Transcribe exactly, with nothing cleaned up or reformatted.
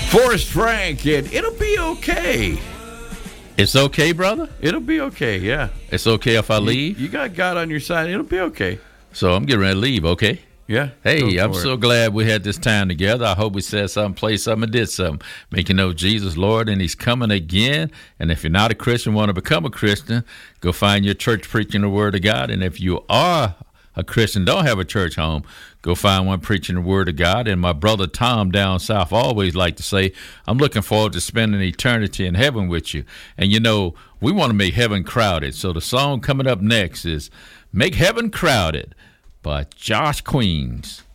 Forrest Frank, and it'll be okay. It's okay, brother? It'll be okay, yeah. It's okay if I You, leave? you got God on your side. It'll be okay. So I'm getting ready to leave, okay? Yeah. Hey, go I'm for so it. glad we had this time together. I hope we said something, played something, and did something. Make you know Jesus, Lord, and He's coming again. And if you're not a Christian, want to become a Christian, go find your church preaching the Word of God. And if you are a Christian, don't have a church home, go find one preaching the Word of God. And my brother Tom down south always like to say, I'm looking forward to spending eternity in heaven with you. And, you know, we want to make heaven crowded. So the song coming up next is Make Heaven Crowded by Josh Queens.